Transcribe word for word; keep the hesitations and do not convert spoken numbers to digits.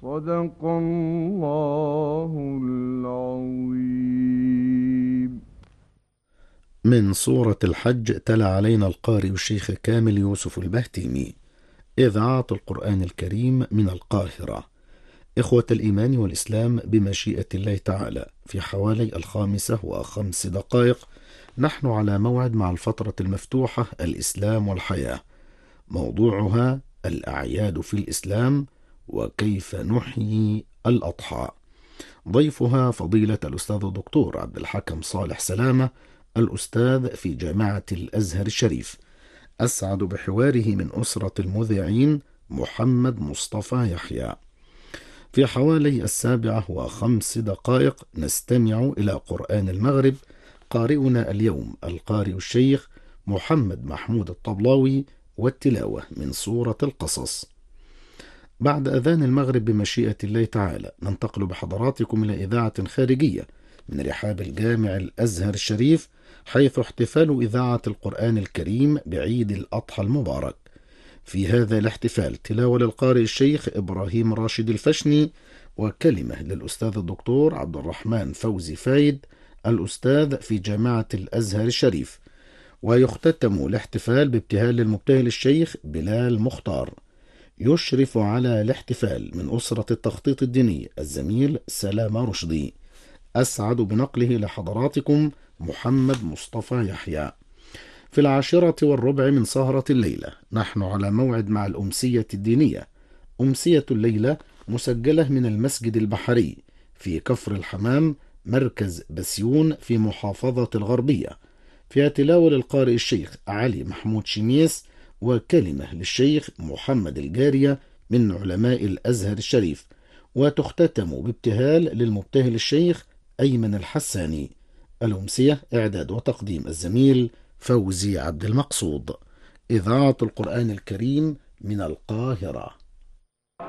صدق الله العظيم. من سورة الحج تلا علينا القارئ الشيخ كامل يوسف البهتيمي. إذاعة القرآن الكريم من القاهرة. إخوة الإيمان والإسلام، بمشيئة الله تعالى في حوالي الخامسة وخمس دقائق نحن على موعد مع الفترة المفتوحة الإسلام والحياة، موضوعها الأعياد في الإسلام وكيف نحيي الأضحى. ضيفها فضيلة الأستاذ الدكتور عبد الحكم صالح سلامة، الأستاذ في جامعة الأزهر الشريف. أسعد بحواره من أسرة المذيعين محمد مصطفى يحيى. في حوالي السابعة وخمس دقائق نستمع إلى قرآن المغرب. قارئنا اليوم القارئ الشيخ محمد محمود الطبلاوي، والتلاوة من سورة القصص. بعد أذان المغرب بمشيئة الله تعالى ننتقل بحضراتكم إلى إذاعة خارجية من رحاب الجامع الأزهر الشريف، حيث احتفال إذاعة القرآن الكريم بعيد الأضحى المبارك. في هذا الاحتفال تلاوة للقارئ الشيخ إبراهيم راشد الفشني، وكلمة للأستاذ الدكتور عبد الرحمن فوزي فايد، الأستاذ في جامعة الأزهر الشريف. ويختتم الاحتفال بابتهال للمبتهل الشيخ بلال مختار. يشرف على الاحتفال من أسرة التخطيط الديني الزميل سلامة رشدي. أسعد بنقله لحضراتكم محمد مصطفى يحيى. في العاشرة والربع من سهرة الليلة نحن على موعد مع الأمسية الدينية. أمسية الليلة مسجلة من المسجد البحري في كفر الحمام، مركز بسيون في محافظة الغربية. فيها تلاوة للقارئ الشيخ علي محمود شميس، وكلمة للشيخ محمد الجارية من علماء الأزهر الشريف. وتختتم بابتهال للمبتهل الشيخ أيمن الحساني. الأمسية إعداد وتقديم الزميل فوزي عبد المقصود. إذاعة القرآن الكريم من القاهرة.